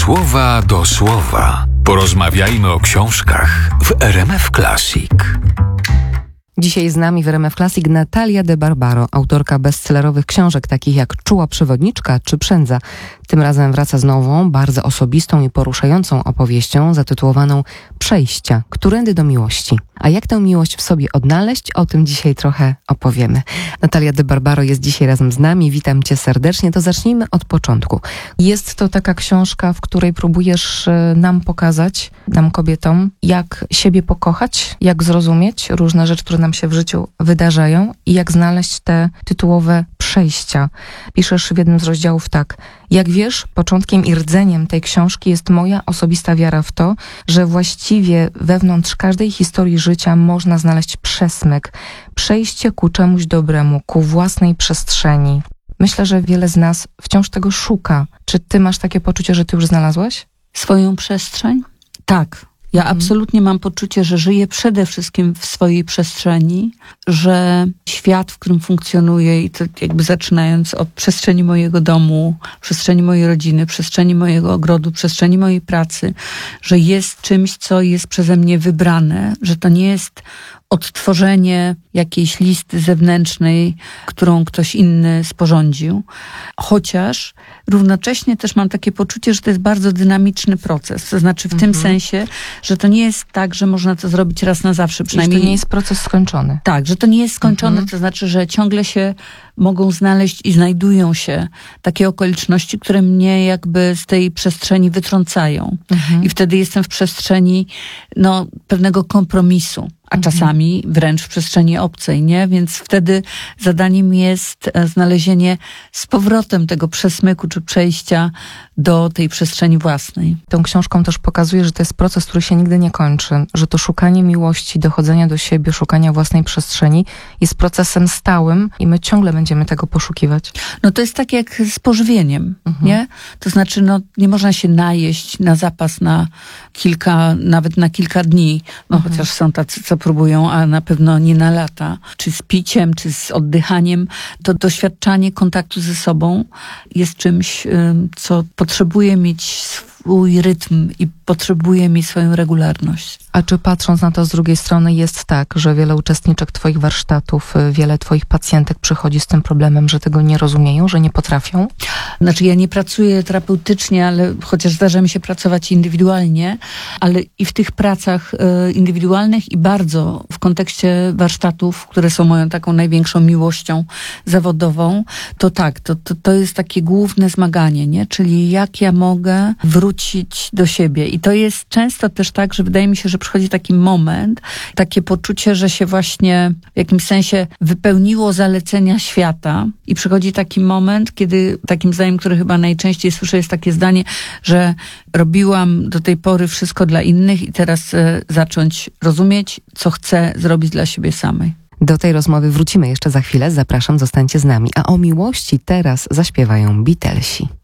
słowa do słowa. Porozmawiajmy o książkach w RMF Classic. Dzisiaj z nami w RMF Classic Natalia de Barbaro, autorka bestsellerowych książek takich jak Czuła przewodniczka czy Przędza. Tym razem wraca z nową, bardzo osobistą i poruszającą opowieścią zatytułowaną Przejścia, którędy do miłości. A jak tę miłość w sobie odnaleźć, o tym dzisiaj trochę opowiemy. Natalia de Barbaro jest dzisiaj razem z nami. Witam Cię serdecznie. To zacznijmy od początku. Jest to taka książka, w której próbujesz nam pokazać, nam kobietom, jak siebie pokochać, jak zrozumieć różne rzeczy, które nam się w życiu wydarzają i jak znaleźć te tytułowe przejścia. Piszesz w jednym z rozdziałów tak: jak wiesz, początkiem i rdzeniem tej książki jest moja osobista wiara w to, że właściwie wewnątrz każdej historii życia można znaleźć przesmyk, przejście ku czemuś dobremu, ku własnej przestrzeni. Myślę, że wiele z nas wciąż tego szuka. Czy ty masz takie poczucie, że ty już znalazłaś Swoją przestrzeń? Tak. Ja absolutnie mam poczucie, że żyję przede wszystkim w swojej przestrzeni, że świat, w którym funkcjonuję, i to jakby zaczynając od przestrzeni mojego domu, przestrzeni mojej rodziny, przestrzeni mojego ogrodu, przestrzeni mojej pracy, że jest czymś, co jest przeze mnie wybrane, że to nie jest odtworzenie jakiejś listy zewnętrznej, którą ktoś inny sporządził. Chociaż równocześnie też mam takie poczucie, że to jest bardzo dynamiczny proces. To znaczy w tym sensie, że to nie jest tak, że można to zrobić raz na zawsze. Przynajmniej to nie jest proces skończony. Tak, że to nie jest skończone. To znaczy, że ciągle się mogą znaleźć i znajdują się takie okoliczności, które mnie jakby z tej przestrzeni wytrącają. I wtedy jestem w przestrzeni pewnego kompromisu. A czasami wręcz w przestrzeni obcej, nie? Więc wtedy zadaniem jest znalezienie z powrotem tego przesmyku czy przejścia do tej przestrzeni własnej. Tą książką też pokazuje, że to jest proces, który się nigdy nie kończy, że to szukanie miłości, dochodzenia do siebie, szukania własnej przestrzeni jest procesem stałym i my ciągle będziemy tego poszukiwać. No to jest tak jak z pożywieniem, nie? To znaczy, nie można się najeść na zapas na nawet na kilka dni, chociaż są tacy, co próbują, a na pewno nie na lata. Czy z piciem, czy z oddychaniem. To doświadczanie kontaktu ze sobą jest czymś, co potrzebuje mieć swój rytm i potrzebuje mieć swoją regularność. A czy patrząc na to z drugiej strony jest tak, że wiele uczestniczek twoich warsztatów, wiele twoich pacjentek przychodzi z tym problemem, że tego nie rozumieją, że nie potrafią? Znaczy ja nie pracuję terapeutycznie, ale chociaż zdarza mi się pracować indywidualnie, ale i w tych pracach indywidualnych i bardzo w kontekście warsztatów, które są moją taką największą miłością zawodową, to tak, to jest takie główne zmaganie, nie? Czyli jak ja mogę wrócić do siebie. I to jest często też tak, że wydaje mi się, że przychodzi taki moment, takie poczucie, że się właśnie w jakimś sensie wypełniło zalecenia świata i przychodzi taki moment, kiedy takim zdaniem, które chyba najczęściej słyszę, jest takie zdanie, że robiłam do tej pory wszystko dla innych i teraz zacząć rozumieć, co chcę zrobić dla siebie samej. Do tej rozmowy wrócimy jeszcze za chwilę. Zapraszam, zostańcie z nami. A o miłości teraz zaśpiewają Beatlesi.